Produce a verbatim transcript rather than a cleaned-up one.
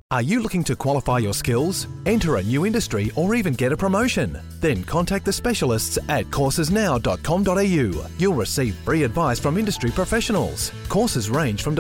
Are you looking to qualify your skills, enter a new industry, or even get a promotion? Then contact the specialists at courses now dot com dot a u. You'll receive free advice from industry professionals. Courses range from